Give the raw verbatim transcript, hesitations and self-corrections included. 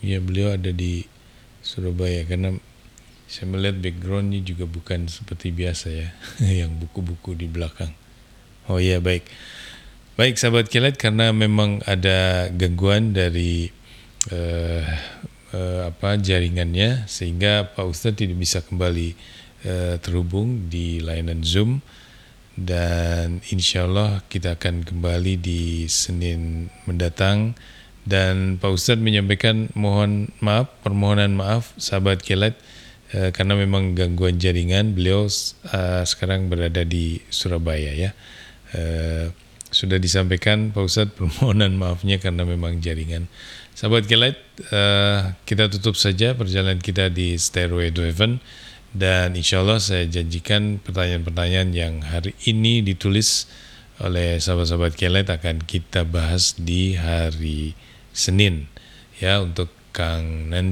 ya beliau ada di Surabaya, karena saya melihat backgroundnya juga bukan seperti biasa ya, yang buku-buku di belakang. Oh ya, baik. Baik sahabat kilat, karena memang ada gangguan dari uh, uh, apa jaringannya, sehingga Pak Ustadz tidak bisa kembali uh, terhubung di layanan Zoom. Dan insya Allah kita akan kembali di Senin mendatang. Dan Pak Ustadz menyampaikan mohon maaf, permohonan maaf sahabat kilat, uh, karena memang gangguan jaringan. Beliau uh, sekarang berada di Surabaya ya. Uh, sudah disampaikan Pak Ustadz permohonan maafnya karena memang jaringan. Sahabat kilat, uh, kita tutup saja perjalanan kita di Stairway to Heaven. Dan insya Allah saya janjikan pertanyaan-pertanyaan yang hari ini ditulis oleh sahabat-sahabat kilat akan kita bahas di hari Senin ya, untuk Kang Nandi.